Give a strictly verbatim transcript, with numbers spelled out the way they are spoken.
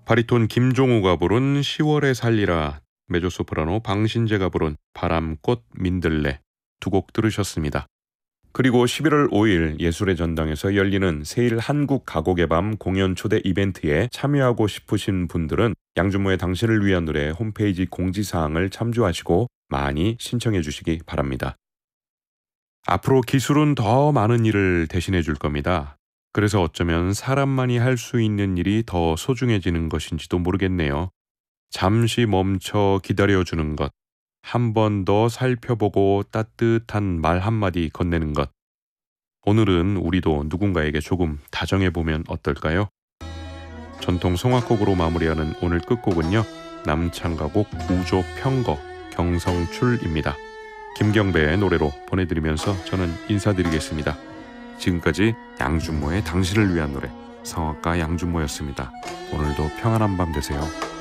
바리톤 김종우가 부른 시월에 살리라, 메조소프라노 방신재가 부른 바람꽃 민들레 두 곡 들으셨습니다. 그리고 십일월 오일 예술의 전당에서 열리는 세일 한국 가곡의 밤 공연 초대 이벤트에 참여하고 싶으신 분들은 양준모의 당신을 위한 노래 홈페이지 공지사항을 참조하시고 많이 신청해 주시기 바랍니다. 앞으로 기술은 더 많은 일을 대신해 줄 겁니다. 그래서 어쩌면 사람만이 할 수 있는 일이 더 소중해지는 것인지도 모르겠네요. 잠시 멈춰 기다려주는 것, 한 번 더 살펴보고 따뜻한 말 한마디 건네는 것. 오늘은 우리도 누군가에게 조금 다정해보면 어떨까요? 전통 성악곡으로 마무리하는 오늘 끝곡은요, 남창가곡 우조 평거 경성출입니다. 김경배의 노래로 보내드리면서 저는 인사드리겠습니다. 지금까지 양준모의 당신을 위한 노래, 성악가 양준모였습니다. 오늘도 평안한 밤 되세요.